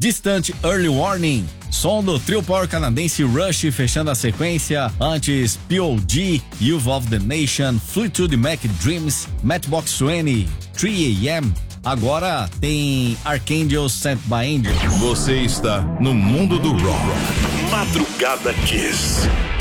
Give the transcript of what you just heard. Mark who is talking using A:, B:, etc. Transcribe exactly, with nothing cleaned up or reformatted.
A: Distant Early Warning, som do trio power canadense Rush fechando a sequência, antes P O D, Youth of the Nation, Fleetwood Mac Dreams, Matchbox vinte, três A M, agora tem Archangel Sent by Angel.
B: Você está no mundo do rock.
C: Madrugada Kiss.